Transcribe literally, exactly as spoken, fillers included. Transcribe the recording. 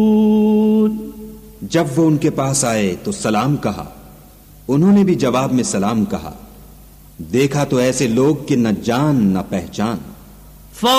जब वो उनके पास आए तो सलाम कहा, उन्होंने भी जवाब में सलाम कहा। देखा तो ऐसे लोग कि न जान न पहचान।